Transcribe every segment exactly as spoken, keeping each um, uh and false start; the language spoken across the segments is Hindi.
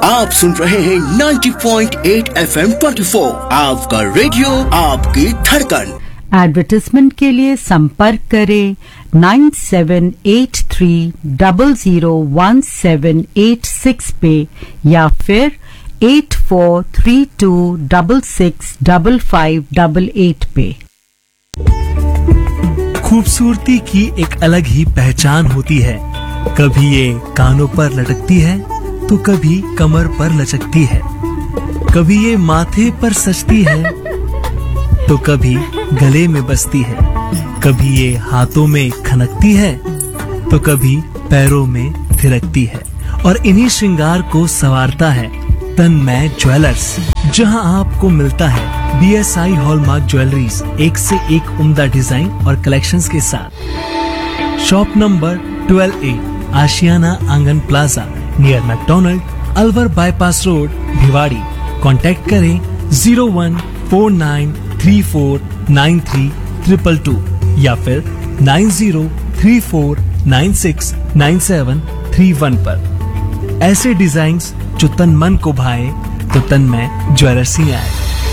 आप सुन रहे हैं नब्बे पॉइंट आठ एफ एम चौबीस, आपका रेडियो आपकी धड़कन। एडवर्टाइजमेंट के लिए संपर्क करें nine seven eight three zero zero one seven eight six पे या फिर eight four three to double six double five double eight पे। खूबसूरती की एक अलग ही पहचान होती है। कभी ये कानों पर लटकती है तो कभी कमर पर लचकती है, कभी ये माथे पर सजती है तो कभी गले में बसती है, कभी ये हाथों में खनकती है तो कभी पैरों में थिरकती है। और इन्हीं श्रृंगार को संवारता है तन्मय ज्वेलर्स, जहां आपको मिलता है B S I hallmark jewelleries एक से एक उम्दा डिजाइन और कलेक्शंस के साथ। शॉप नंबर ट्वेल्व ए, आशियाना आंगन plaza, near McDonald, Alwar bypass road, Bhiwadi. Contact करें zero one four nine three four nine three triple two या फिर nine zero three four nine six nine seven three one पर। ऐसे डिजाइन्स जो तन मन को भाए तो तन्मय ज्वेलर्स ही आए।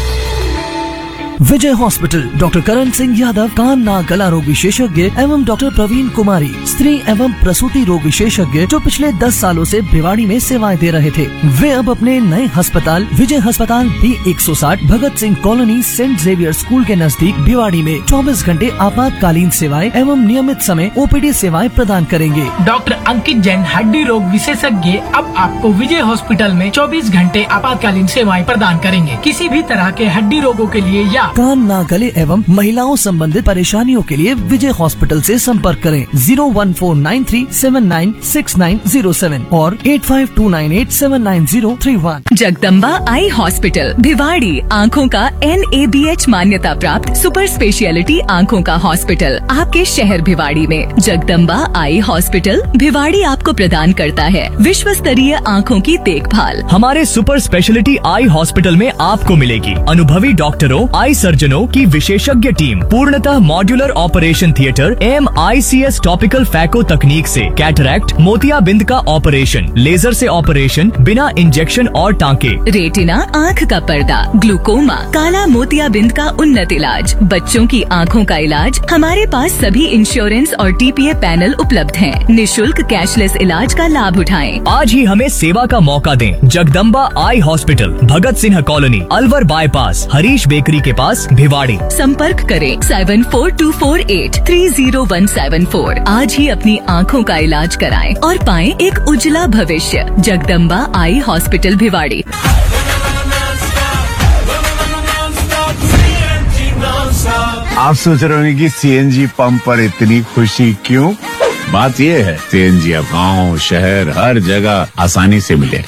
विजय हॉस्पिटल, डॉक्टर करण सिंह यादव, कान नाक गला रोग विशेषज्ञ एवं डॉक्टर प्रवीण कुमारी, स्त्री एवं प्रसूति रोग विशेषज्ञ, जो पिछले दस सालों से भिवाड़ी में सेवाएं दे रहे थे। वे अब अपने नए अस्पताल विजय अस्पताल बी एक सौ साठ Bhagat Singh colony Saint Xavier school के नजदीक भिवाड़ी में चौबीस घंटे आपातकालीन सेवाएं एवं नियमित समय ओ पी डी सेवाएं प्रदान करेंगे। डॉक्टर अंकित जैन, हड्डी रोग विशेषज्ञ, अब आपको विजय हॉस्पिटल में चौबीस घंटे आपातकालीन सेवाएं प्रदान करेंगे। किसी भी तरह के हड्डी रोगों के लिए या कान नाक गले एवं महिलाओं संबंधित परेशानियों के लिए विजय हॉस्पिटल से संपर्क करें zero one four nine three seven nine six nine zero seven और eight five to nine eight seven nine zero three one. Jagdamba eye hospital Bhiwadi, आँखों का एन ए बी एच मान्यता प्राप्त सुपर स्पेशलिटी आँखों का हॉस्पिटल आपके शहर भिवाड़ी में। जगदम्बा आई हॉस्पिटल भिवाड़ी आपको प्रदान करता है विश्व स्तरीय आँखों की देखभाल। हमारे सुपर स्पेशलिटी आई हॉस्पिटल में आपको मिलेगी अनुभवी डॉक्टरों, आई सर्जनों की विशेषज्ञ टीम, पूर्णतः मॉड्यूलर ऑपरेशन थिएटर, एम आई सी एस टॉपिकल फैको तकनीक से कैटरैक्ट, मोतियाबिंद का ऑपरेशन, लेजर से ऑपरेशन बिना इंजेक्शन और टांके, रेटिना आँख का पर्दा, ग्लूकोमा, काला मोतियाबिंद का उन्नत इलाज, बच्चों की आँखों का इलाज। हमारे पास सभी इंश्योरेंस और टी पी ए पैनल उपलब्ध हैं। निशुल्क कैशलेस इलाज का लाभ उठाएं। आज ही हमें सेवा का मौका दें। Jagdamba eye hospital, Bhagat Singh colony, Alwar bypass, Harish bakery के पास, भिवाड़ी। संपर्क करें seven four to four eight three zero one seven four. आज ही अपनी आँखों का इलाज कराएं और पाएं एक उज्जवला भविष्य। Jagdamba eye hospital Bhiwadi. आप सोच रहे होंगे कि सी एन जी पंप पर इतनी खुशी क्यों? बात ये है, सी एन जी अब गाँव शहर हर जगह आसानी से मिले।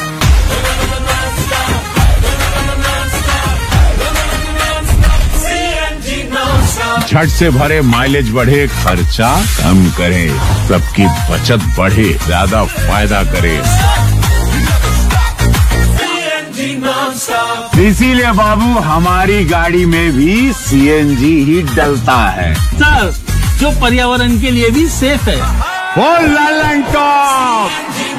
झट से भरे, माइलेज बढ़े, खर्चा कम करे, सबकी बचत बढ़े, ज्यादा फायदा करे। इसीलिए बाबू हमारी गाड़ी में भी सी एन जी ही डलता है सर, जो पर्यावरण के लिए भी सेफ है। वो Lalan top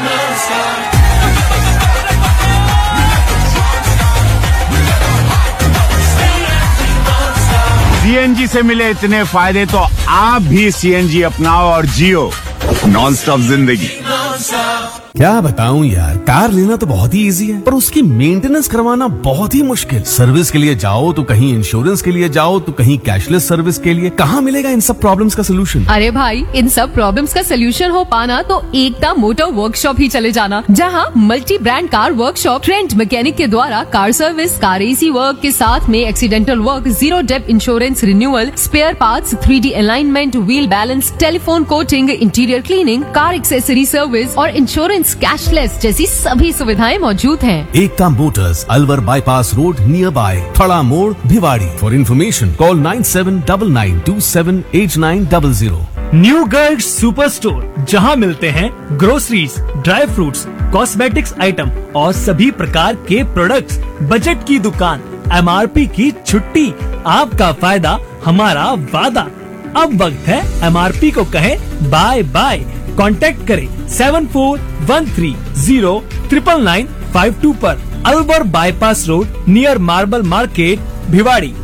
C N G से मिले इतने फायदे तो आप भी सी एन जी अपनाओ और जियो नॉन स्टॉप जिंदगी। क्या बताऊं यार, कार लेना तो बहुत ही इजी है पर उसकी मेंटेनेंस करवाना बहुत ही मुश्किल। सर्विस के लिए जाओ तो कहीं इंश्योरेंस के लिए जाओ तो कहीं कैशलेस सर्विस के लिए। कहाँ मिलेगा इन सब प्रॉब्लम्स का सोल्यूशन? अरे भाई, इन सब प्रॉब्लम्स का सोल्यूशन हो पाना तो एकता मोटर वर्कशॉप ही चले जाना, जहाँ multi brand car workshop trend mechanic के द्वारा कार सर्विस, कार ए सी वर्क के साथ में accidental work, zero depth insurance renewal, spare parts, three D alignment, wheel balance, telephone coating, interior cleaning, car accessory service और इंश्योरेंस कैशलेस जैसी सभी सुविधाएं मौजूद हैं। एकता Motors, Alwar bypass road, near by थड़ा मोड़, Bhiwadi. For information call nine seven double nine to seven eight nine double zero. New Garg super store, जहां मिलते हैं groceries, dry fruits, cosmetics item और सभी प्रकार के प्रोडक्ट्स। बजट की दुकान, एम आर पी की छुट्टी, आपका फायदा हमारा वादा। अब वक्त है एम आर पी को कहें बाय बाय। कांटेक्ट करें seven four one three zero triple nine five to पर, Alwar bypass road near marble market, Bhiwadi.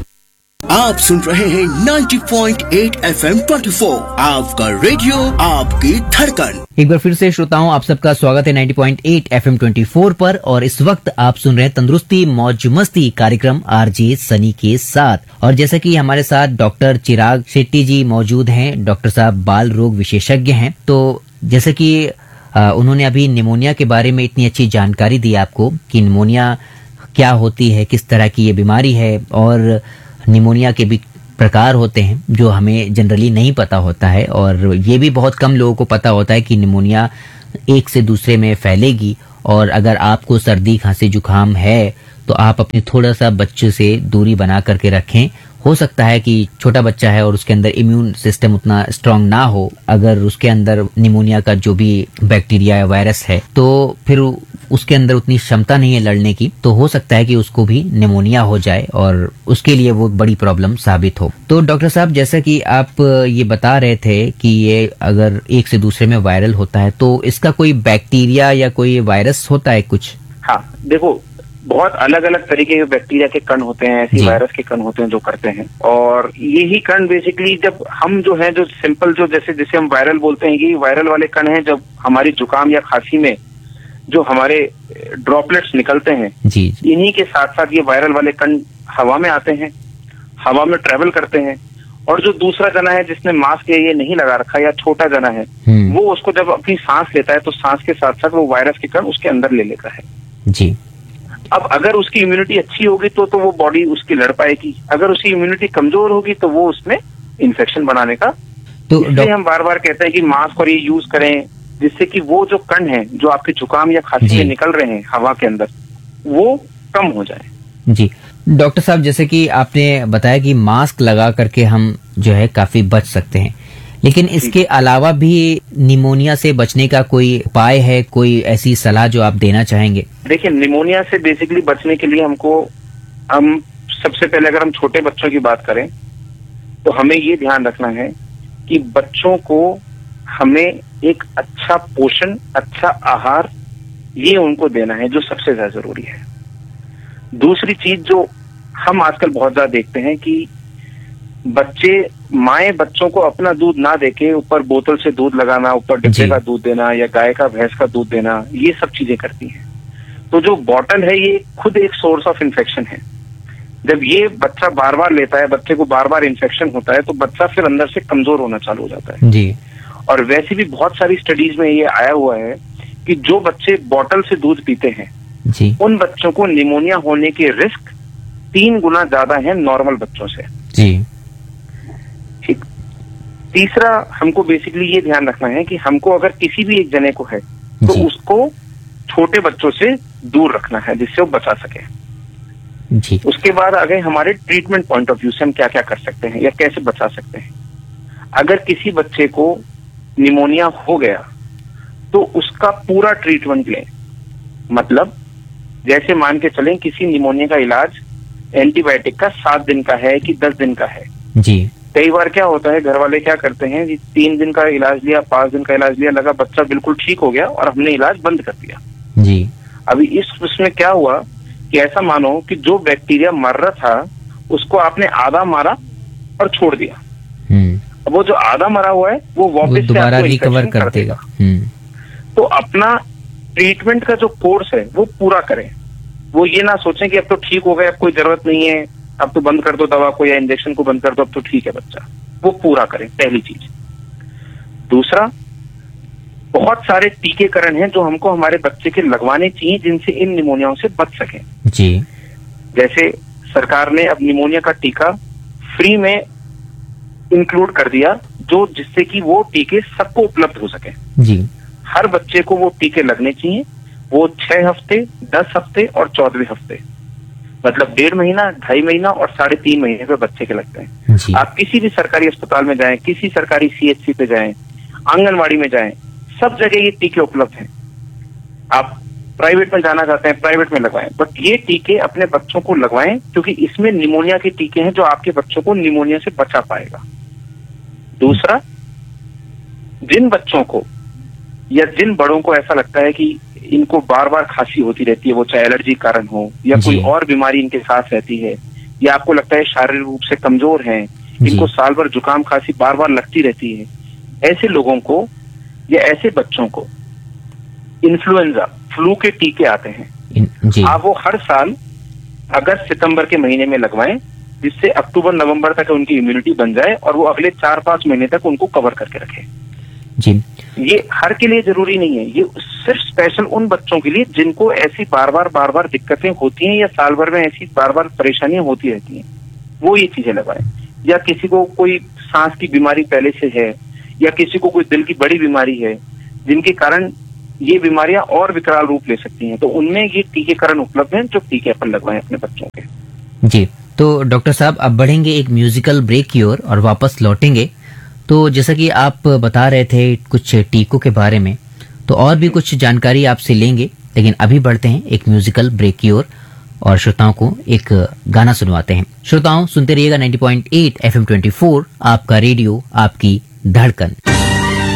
आप सुन रहे हैं ninety point eight F M twenty four, आपका रेडियो आपकी धड़कन। एक बार फिर से श्रोताओं, आप सबका स्वागत है ninety point eight F M twenty four पर, और इस वक्त आप सुन रहे हैं तंदुरुस्ती मौज मस्ती कार्यक्रम आरजे सनी के साथ। और जैसा कि हमारे साथ डॉक्टर चिराग शेट्टी जी मौजूद हैं, डॉक्टर साहब बाल रोग विशेषज्ञ हैं। तो जैसे कि आ, उन्होंने अभी निमोनिया के बारे में इतनी अच्छी जानकारी दी आपको कि निमोनिया क्या होती है, किस तरह की ये बीमारी है, और निमोनिया के भी प्रकार होते हैं जो हमें जनरली नहीं पता होता है, और ये भी बहुत कम लोगों को पता होता है कि निमोनिया एक से दूसरे में फैलेगी। और अगर आपको सर्दी खांसी जुकाम है तो आप अपने थोड़ा सा बच्चे से दूरी बना करके रखें। हो सकता है कि छोटा बच्चा है और उसके अंदर इम्यून सिस्टम उतना स्ट्रांग ना हो, अगर उसके अंदर निमोनिया का जो भी बैक्टीरिया या वायरस है तो फिर उसके अंदर उतनी क्षमता नहीं है लड़ने की, तो हो सकता है कि उसको भी निमोनिया हो जाए और उसके लिए वो बड़ी प्रॉब्लम साबित हो। तो डॉक्टर साहब, जैसा कि आप ये बता रहे थे कि ये अगर एक से दूसरे में वायरल होता है तो इसका कोई बैक्टीरिया या कोई वायरस होता है कुछ? हाँ, देखो, बहुत अलग अलग तरीके के बैक्टीरिया के कण होते हैं, ऐसे वायरस के कण होते हैं जो करते हैं। और यही कण बेसिकली जब हम जो है जो सिंपल जो जैसे जैसे हम वायरल बोलते हैं कि वायरल वाले कण हैं, जब हमारी जुकाम या खांसी में जो हमारे ड्रॉपलेट्स निकलते हैं, जी, इन्हीं के साथ साथ ये वायरल वाले कण हवा में आते हैं, हवा में ट्रेवल करते हैं। और जो दूसरा जना है जिसने मास्क ये नहीं लगा रखा या छोटा जना है, वो उसको जब अपनी सांस लेता है तो सांस के साथ साथ वो वायरस के कण उसके अंदर ले लेता है। जी। अब अगर उसकी इम्यूनिटी अच्छी होगी तो तो वो बॉडी उसकी लड़ पाएगी, अगर उसकी इम्यूनिटी कमजोर होगी तो वो उसमें इन्फेक्शन बनाने का। तो इसलिए हम बार बार कहते हैं कि मास्क और ये यूज करें, जिससे कि वो जो कण है जो आपके जुकाम या खांसी में निकल रहे हैं हवा के अंदर, वो कम हो जाए। जी डॉक्टर साहब, जैसे कि आपने बताया कि मास्क लगा करके हम जो है काफी बच सकते हैं, लेकिन इसके अलावा भी निमोनिया से बचने का कोई उपाय है, कोई ऐसी सलाह जो आप देना चाहेंगे? देखिए, निमोनिया से बेसिकली बचने के लिए हमको हम सबसे पहले अगर हम छोटे बच्चों की बात करें तो हमें ये ध्यान रखना है कि बच्चों को हमें एक अच्छा पोषण, अच्छा आहार ये उनको देना है जो सबसे ज्यादा जरूरी है। दूसरी चीज जो हम आजकल बहुत ज्यादा देखते हैं कि बच्चे माएं बच्चों को अपना दूध ना देके ऊपर बोतल से दूध लगाना, ऊपर डिब्बे का दूध देना या गाय का भैंस का दूध देना, ये सब चीजें करती हैं। तो जो बॉटल है ये खुद एक सोर्स ऑफ इन्फेक्शन है। जब ये बच्चा बार बार लेता है, बच्चे को बार बार इन्फेक्शन होता है, तो बच्चा फिर अंदर से कमजोर होना चालू हो जाता है। जी। और वैसे भी बहुत सारी स्टडीज में ये आया हुआ है कि जो बच्चे बॉटल से दूध पीते हैं, जी, उन बच्चों को निमोनिया होने के रिस्क तीन गुना ज्यादा है नॉर्मल बच्चों से। जी। ठीक। तीसरा, हमको बेसिकली ये ध्यान रखना है कि हमको अगर किसी भी एक जने को है तो उसको छोटे बच्चों से दूर रखना है जिससे वो बचा सके। जी। उसके बाद आगे हमारे ट्रीटमेंट पॉइंट ऑफ व्यू से हम क्या क्या कर सकते हैं या कैसे बचा सकते हैं। अगर किसी बच्चे को निमोनिया हो गया तो उसका पूरा ट्रीटमेंट लें। मतलब जैसे मान के चलें किसी निमोनिया का इलाज एंटीबायोटिक का सात दिन का है कि दस दिन का है। जी। कई बार क्या होता है, घर वाले क्या करते हैं कि तीन दिन का इलाज लिया, पांच दिन का इलाज लिया, लगा बच्चा बिल्कुल ठीक हो गया और हमने इलाज बंद कर दिया। जी। अभी इस उसमें क्या हुआ कि ऐसा मानो कि जो बैक्टीरिया मर रहा था उसको आपने आधा मारा और छोड़ दिया। अब वो जो आधा मरा हुआ है वो वापस दोबारा रिकवर कर देगा। तो अपना ट्रीटमेंट का जो कोर्स है वो पूरा करें। वो ये ना सोचें कि अब तो ठीक हो गया, अब कोई जरूरत नहीं है, अब तो बंद कर दो दवा को या इंजेक्शन को बंद कर दो, अब तो ठीक है बच्चा। वो पूरा करें, पहली चीज। दूसरा, बहुत सारे टीकेकरण हैं जो हमको हमारे बच्चे के लगवाने चाहिए जिनसे इन निमोनियाओं से बच सकें। जी। जैसे सरकार ने अब निमोनिया का टीका फ्री में इंक्लूड कर दिया, जो जिससे कि वो टीके सबको उपलब्ध हो सके। जी। हर बच्चे को वो टीके लगने चाहिए। वो छह हफ्ते, दस हफ्ते और चौदहवें हफ्ते, मतलब डेढ़ महीना, ढाई महीना और साढ़े तीन महीने पे बच्चे के लगते हैं। जी। आप किसी भी सरकारी अस्पताल में जाएं, किसी सरकारी सीएचसी पे जाएं, आंगनवाड़ी में जाएं, सब जगह ये टीके उपलब्ध हैं। आप प्राइवेट में जाना चाहते हैं, प्राइवेट में लगवाएं, बट ये टीके अपने बच्चों को लगवाएं क्योंकि इसमें निमोनिया के टीके हैं जो आपके बच्चों को निमोनिया से बचा पाएगा। दूसरा, जिन बच्चों को या जिन बड़ों को ऐसा लगता है कि इनको बार बार खांसी होती रहती है, वो चाहे एलर्जी कारण हो या कोई और बीमारी इनके साथ रहती है, या आपको लगता है शारीरिक रूप से कमजोर हैं, इनको साल भर जुकाम खांसी बार बार लगती रहती है, ऐसे लोगों को या ऐसे बच्चों को इन्फ्लुएंजा फ्लू के टीके आते हैं। आप वो हर साल अगस्त सितंबर के महीने में लगवाएं, जिससे अक्टूबर नवंबर तक उनकी इम्यूनिटी बन जाए और वो अगले चार पांच महीने तक उनको कवर करके रखे। जी, ये हर के लिए जरूरी नहीं है, ये सिर्फ स्पेशल उन बच्चों के लिए जिनको ऐसी बार बार बार बार दिक्कतें होती हैं या साल भर में ऐसी बार बार परेशानियां होती रहती हैं, वो ये चीजें लगवाएं। या किसी को कोई सांस की बीमारी पहले से है, या किसी को कोई दिल की बड़ी बीमारी है, जिनके कारण ये बीमारियां और विकराल रूप ले सकती हैं, तो उनमें ये टीकेकरण उपलब्ध हैं, जो टीके अपन लगवाएं अपने बच्चों के। जी, तो डॉक्टर साहब अब बढ़ेंगे एक म्यूजिकल ब्रेक की ओर और वापस लौटेंगे। तो जैसा कि आप बता रहे थे कुछ टीकों के बारे में, तो और भी कुछ जानकारी आपसे लेंगे, लेकिन अभी बढ़ते हैं एक म्यूजिकल ब्रेक की ओर और श्रोताओं को एक गाना सुनवाते हैं। श्रोताओं सुनते रहिएगा ninety point eight F M twenty four, आपका रेडियो आपकी धड़कन।